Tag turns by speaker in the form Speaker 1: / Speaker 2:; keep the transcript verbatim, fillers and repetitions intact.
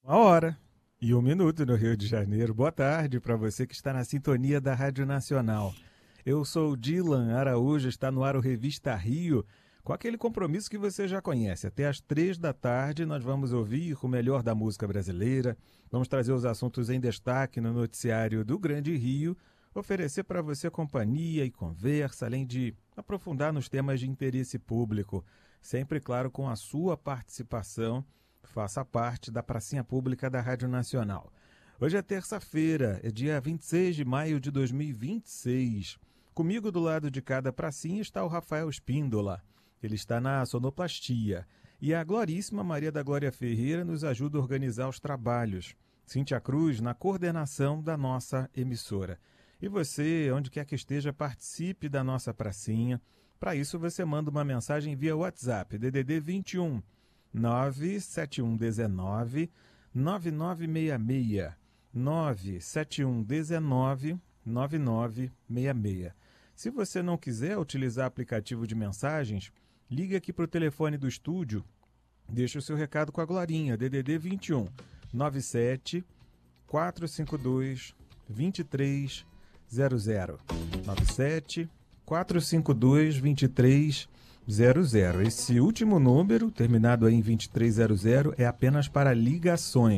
Speaker 1: Uma hora e um minuto no Rio de Janeiro. Boa tarde para você que está na sintonia da Rádio Nacional. Eu sou Dylan Araújo, está no ar o Revista Rio, com aquele compromisso que você já conhece. Até às três da tarde nós vamos ouvir o melhor da música brasileira, vamos trazer os assuntos em destaque no noticiário do Grande Rio, oferecer para você companhia e conversa, além de aprofundar nos temas de interesse público, sempre, claro, com a sua participação. Faça parte da pracinha pública da Rádio Nacional. Hoje é terça-feira, é dia vinte e seis de maio de dois mil e vinte e seis. Comigo do lado de cada pracinha está o Rafael Espíndola. Ele está na sonoplastia. E a Gloríssima Maria da Glória Ferreira nos ajuda a organizar os trabalhos. Cíntia Cruz na coordenação da nossa emissora. E você, onde quer que esteja, participe da nossa pracinha. Para isso você manda uma mensagem via WhatsApp, D D D vinte e um nove sete um um nove nove nove seis seis nove sete um um nove nove nove seis seis. Se você não quiser utilizar aplicativo de mensagens, ligue aqui para o telefone do estúdio, deixe o seu recado com a Glorinha, D D D vinte e um nove sete quatro cinco dois dois três zero zero nove sete quatro cinco dois dois três zero zero. Esse último número, terminado aí em vinte e três zero zero, é apenas para ligações.